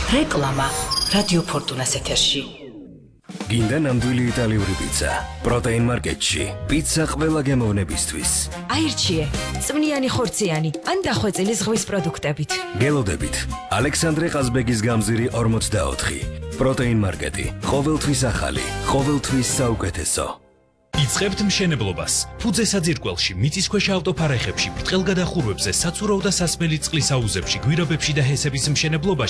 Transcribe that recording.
რეკლამა რადიო ფორტუნას ეთერში. გინდა ნამდვილი იტალიური პიცა. პროტეინ მარკეტში. პიცა ყველა გემოვნებისთვის. აირჩიე, წვნიანი ხორციანი, ან დახვეწილი ზღვის პროდუქტებით. გელოდებით. ალექსანდრე ყაზბეგის გამზირი 44. პროტეინ მარკეტი. ყოველთვის ახალი, ყოველთვის საუკეთესო. იწყებთ მშენებლობას. ფუძე საძირკველში, მიწისქვეშა ავტოფარეხებში, ბრტყელ გადახურვებზე, საცურაო და სასმელი წყლის აუზებში, გვირაბებში და ჰესების მშენებლობაში